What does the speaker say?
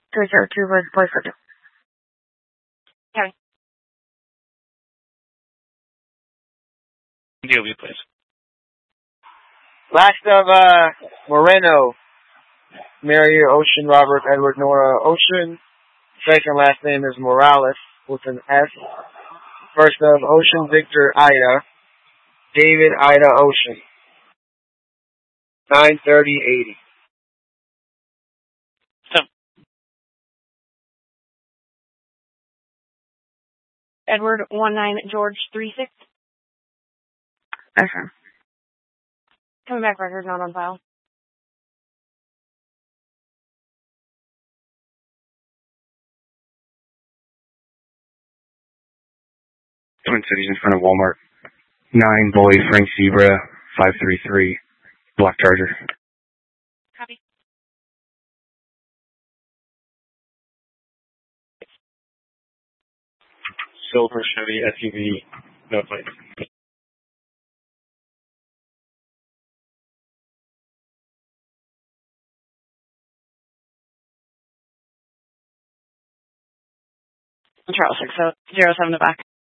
302 was boyfriend. Kevin. DOB, please. Last of Moreno, Mary Ocean, Robert, Edward, Nora Ocean. Second last name is Morales with an S. First of Ocean, Victor, Ida. David, Ida, Ocean. 93080. Edward 19 George 36. Okay. Coming back record not on file. Twin Cities in front of Walmart. 9 Boy Frank Zebra 533 Black Charger. Copy. Silver Chevy SUV, no plate. Charles 607 to back.